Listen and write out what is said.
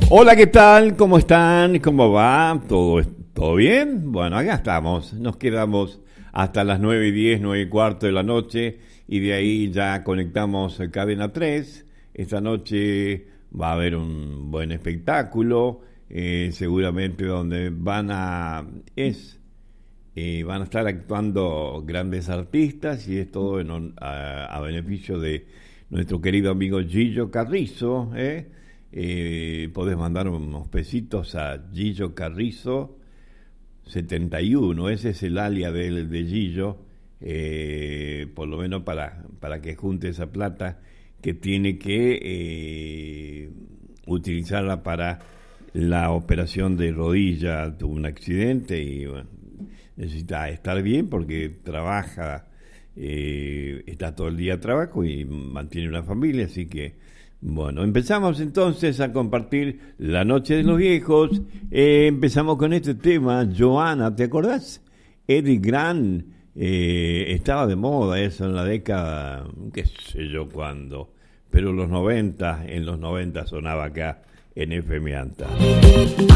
Hola, ¿qué tal? ¿Cómo están? ¿Cómo va? ¿Todo bien? Bueno, acá estamos. Nos quedamos hasta las 9:10, 9:15 de la noche y de ahí ya conectamos a Cadena 3. Esta noche va a haber un buen espectáculo, seguramente donde van a estar actuando grandes artistas y es todo a beneficio de nuestro querido amigo Gillo Carrizo, podés mandar unos pesitos a Gillo Carrizo 71, ese es el alias de Gillo, por lo menos para que junte esa plata que tiene que utilizarla para la operación de rodilla. Tuvo un accidente y bueno, necesita estar bien porque trabaja, está todo el día a trabajo y mantiene una familia, así que bueno, empezamos entonces a compartir la noche de los viejos. Empezamos con este tema, Joana, ¿te acordás? Eddie Grant, estaba de moda eso en la década, qué sé yo cuándo, pero en los 90 sonaba acá en FM Anta.